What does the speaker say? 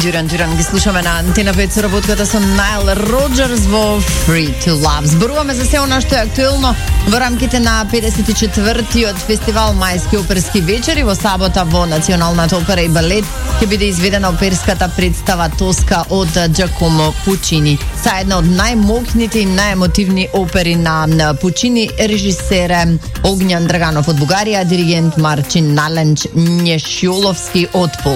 Дюран ги слушаме на Антена 5 со работката со Найл Роджерс во Free to Love. Зборуваме за се она што е актуелно во рамките на 54-тиот фестивал Мајски оперски вечери. Во сабота во Националната опера и балет ќе биде изведена оперската представа Тоска од Джакомо Пучини. Са една од најмокните и најемотивни опери на Пучини, режисер Огњан Драганов од Бугарија, диригент Марчин Наленч Нешјоловски од Полска.